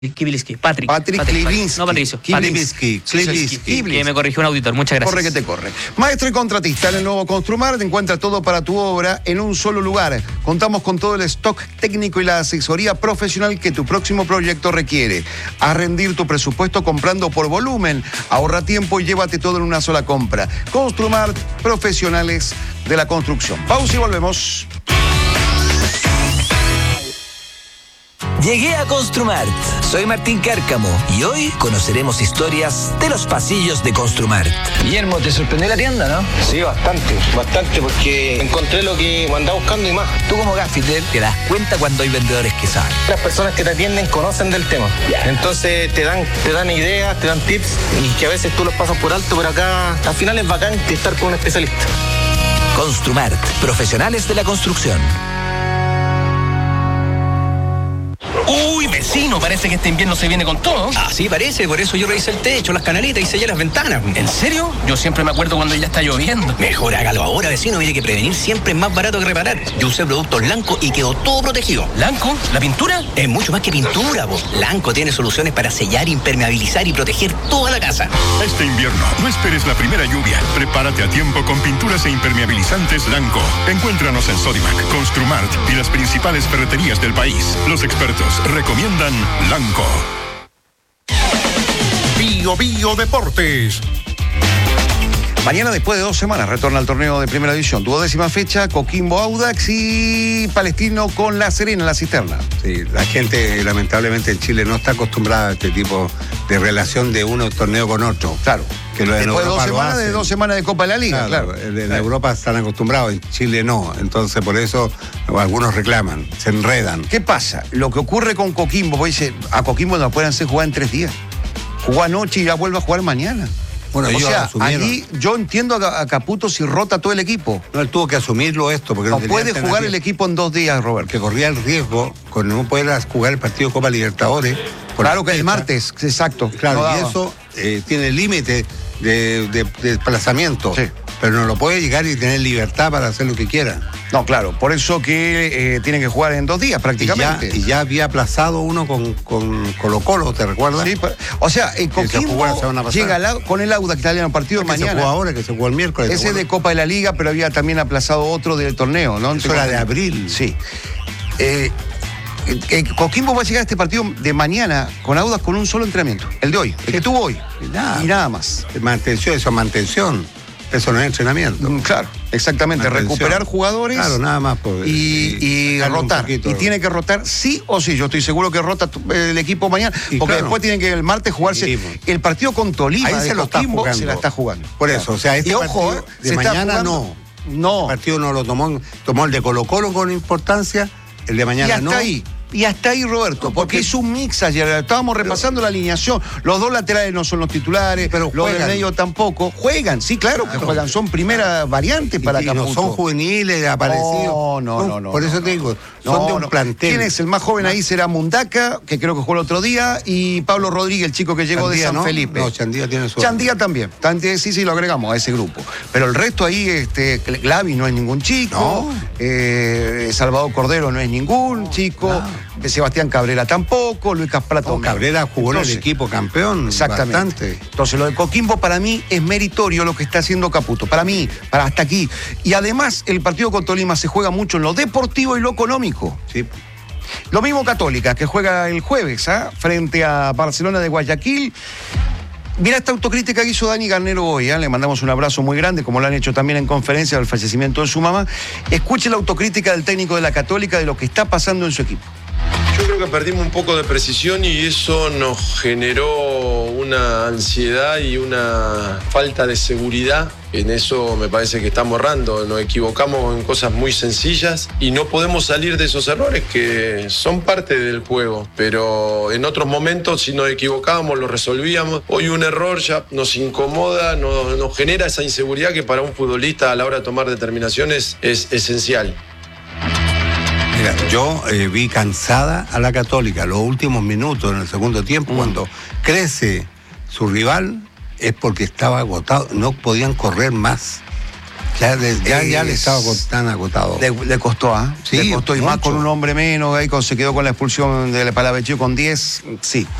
Kibiliski, Patrick Klivinski. No, Patricio. Klivinski. Que me corrigió un auditor. Muchas gracias. Corre que te corre. Maestro y contratista en el nuevo Construmart encuentra todo para tu obra en un solo lugar. Contamos con todo el stock técnico y la asesoría profesional que tu próximo proyecto requiere. Haz rendir tu presupuesto comprando por volumen. Ahorra tiempo y llévate todo en una sola compra. Construmart, profesionales de la construcción. Pausa y volvemos. Llegué a Construmart. Soy Martín Cárcamo y hoy conoceremos historias de los pasillos de Construmart. Guillermo, ¿te sorprendió la tienda, no? Sí, bastante, porque encontré lo que andaba buscando y más. Tú como gaffiter te das cuenta cuando hay vendedores que saben. Las personas que te atienden conocen del tema. Entonces te dan ideas, te dan tips y que a veces tú los pasas por alto, pero acá al final es bacán estar con un especialista. Construmart, profesionales de la construcción. Uy, vecino, parece que este invierno se viene con todo. Así parece, por eso yo revisé el techo, las canalitas y sellé las ventanas. ¿En serio? Yo siempre me acuerdo cuando ya está lloviendo. Mejor hágalo ahora, vecino, mire que prevenir siempre es más barato que reparar. Yo usé productos Lanco y quedó todo protegido. ¿Lanco? ¿La pintura? Es mucho más que pintura, po. Lanco tiene soluciones para sellar, impermeabilizar y proteger toda la casa. Este invierno, no esperes la primera lluvia. Prepárate a tiempo con pinturas e impermeabilizantes Lanco. Encuéntranos en Sodimac, Construmart y las principales ferreterías del país. Los expertos recomiendan Lanco. Bio Deportes. Mañana, después de 2 semanas, retorna al torneo de Primera División. 12ª fecha, Coquimbo Audax y Palestino con La Serena en la cisterna. Sí, la gente lamentablemente en Chile no está acostumbrada a este tipo de relación de uno torneo con otro. Claro. Que lo después de 2 semanas de Copa de la Liga, claro. En Europa están acostumbrados, en Chile no. Entonces por eso algunos reclaman, se enredan. ¿Qué pasa? Lo que ocurre con Coquimbo, pues dice, a Coquimbo no pueden hacer jugar en 3 días. Jugó anoche y ya vuelve a jugar mañana. Bueno, o sea, allí yo entiendo a Caputo si rota todo el equipo. No, él tuvo que asumirlo esto. Porque no puede jugar el equipo en 2 días, Roberto. Que corría el riesgo con no poder jugar el partido de Copa Libertadores. Claro que el martes, exacto. Claro, y eso tiene límite de desplazamiento. Sí. Pero no lo puede llegar y tener libertad para hacer lo que quiera. No, claro, por eso que tiene que jugar en 2 días prácticamente. Y ya había aplazado uno con Colo-Colo, ¿te recuerdas? Sí, o sea, Coquimbo llega con el Audax italiano, partido de mañana. Se jugó ahora, que se jugó el miércoles. Ese de Copa de la Liga, pero había también aplazado otro del torneo, ¿no? Eso era de abril. Sí. Coquimbo va a llegar a este partido de mañana con Audax con un solo entrenamiento, el de hoy, el que tuvo hoy. Y nada más. Mantención, eso es mantención. Eso no es entrenamiento. Claro, exactamente. Recuperar jugadores. Claro, nada más. Y rotar. Y tiene que rotar sí o sí. Yo estoy seguro que rota el equipo mañana. Porque después tienen que el martes jugarse. El partido con Tolima. Ahí de Coquimbo se la está jugando. Por eso, o sea, este partido de mañana no. El partido no lo tomó el de Colo-Colo con importancia. El de mañana no. Y hasta ahí, Roberto, porque es un mix ayer. Estábamos repasando la alineación. Los 2 laterales no son los titulares, pero los del medio tampoco. Juegan, sí, claro que juegan. Son primera variante para Caputo. No son juveniles, aparecidos. No. Por eso te digo, son de un plantel. ¿Quién es el más joven ahí? Será Mundaca, que creo que jugó el otro día, y Pablo Rodríguez, el chico que llegó de San Felipe. No, Chandía tiene su... Chandía también. Sí, lo agregamos a ese grupo. Pero el resto ahí, Glavi no es ningún chico. Salvador Cordero no es ningún chico. Sebastián Cabrera tampoco, Luis Casprato. Cabrera jugó en el equipo campeón. Exactamente. Bastante. Entonces, lo de Coquimbo para mí es meritorio lo que está haciendo Caputo. Para mí, para hasta aquí. Y además, el partido con Tolima se juega mucho en lo deportivo y lo económico. Sí. Lo mismo Católica, que juega el jueves, frente a Barcelona de Guayaquil. Mira esta autocrítica que hizo Dani Garnero hoy, le mandamos un abrazo muy grande, como lo han hecho también en conferencia del fallecimiento de su mamá. Escuche la autocrítica del técnico de la Católica de lo que está pasando en su equipo. Yo creo que perdimos un poco de precisión y eso nos generó una ansiedad y una falta de seguridad. En eso me parece que estamos errando. Nos equivocamos en cosas muy sencillas y no podemos salir de esos errores que son parte del juego. Pero en otros momentos, si nos equivocábamos, lo resolvíamos. Hoy un error ya nos incomoda, nos genera esa inseguridad que para un futbolista a la hora de tomar determinaciones es esencial. Mira, yo vi cansada a la Católica los últimos minutos en el segundo tiempo, cuando crece su rival, es porque estaba agotado, no podían correr más. Ya le estaba tan agotado. Le costó, ¿ah? Sí, le costó, y mucho. más con un hombre menos, ahí se quedó con la expulsión del Palavecchio con 10, sí.